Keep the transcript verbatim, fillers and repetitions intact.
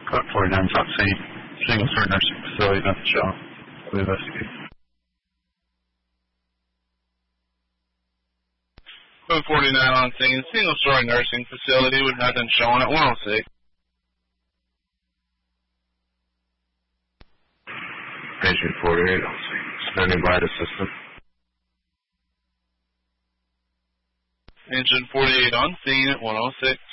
Code forty-nine South Saint, single story nursing facility, nothing shown. We'll investigate. Code forty-nine on scene, single story nursing facility with nothing showing at one oh six. Patient forty-eight on scene, standing by the system. Patient forty-eight on scene at one oh six.